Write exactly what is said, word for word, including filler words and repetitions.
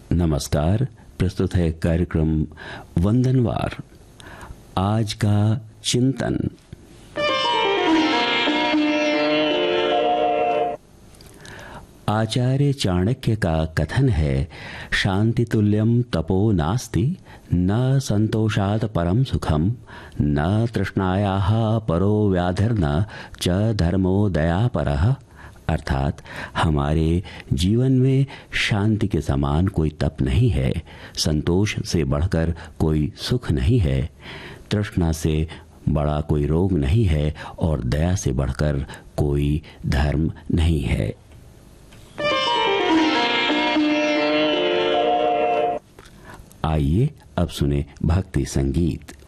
नमस्कार। प्रस्तुत है कार्यक्रम वंदनवार। आज का चिंतन आचार्य चाणक्य का कथन है, शांति तुल्यम तपो नास्ति, न संतोषात् परम सुखम, न तृष्णायाः परो व्याधिर्न च धर्मो दयापरः। अर्थात हमारे जीवन में शांति के समान कोई तप नहीं है, संतोष से बढ़कर कोई सुख नहीं है, तृष्णा से बड़ा कोई रोग नहीं है और दया से बढ़कर कोई धर्म नहीं है। आइए अब सुने भक्ति संगीत।